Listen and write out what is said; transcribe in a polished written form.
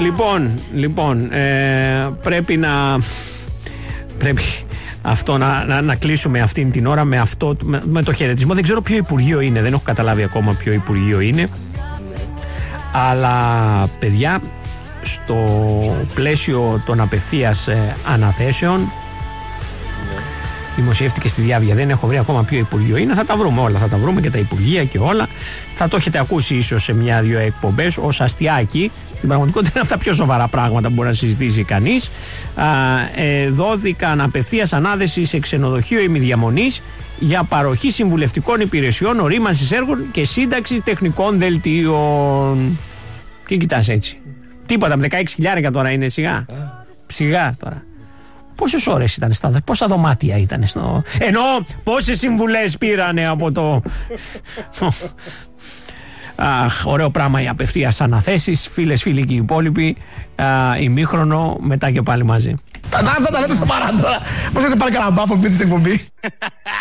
Λοιπόν, πρέπει αυτό να κλείσουμε αυτήν την ώρα με το χαιρετισμό. Δεν ξέρω ποιο Υπουργείο είναι, δεν έχω καταλάβει ακόμα ποιο Υπουργείο είναι. Αλλά παιδιά, στο πλαίσιο των απευθείας αναθέσεων δημοσιεύτηκε στη Διάβια, δεν έχω βρει ακόμα ποιο Υπουργείο είναι. Θα τα βρούμε όλα, θα τα βρούμε και τα Υπουργεία και όλα. Θα το έχετε ακούσει ίσως σε μια-δυο εκπομπές ως αστιάκι. Στην πραγματικότητα είναι αυτά τα πιο σοβαρά πράγματα που μπορεί να συζητήσει κανείς. Δόθηκαν απευθείας ανάθεση σε ξενοδοχείο ημιδιαμονής για παροχή συμβουλευτικών υπηρεσιών, ορίμανσης έργων και σύνταξη τεχνικών δελτίων. Τι κοιτάς έτσι? Τίποτα, με 16.000 τώρα είναι σιγά τώρα. Πόσες ώρες ήταν πόσα δωμάτια ήταν ενώ πόσες συμβουλές πήρανε από το... Ωραίο πράγμα οι απευθείας αναθέσεις. Φίλες, φίλοι και οι υπόλοιποι. Ημίχρονο, μετά και πάλι μαζί. Αυτά τα λέτε στο παρά τώρα. Πώς έχετε πάρει κανένα μπάφο πριν την εκπομπή?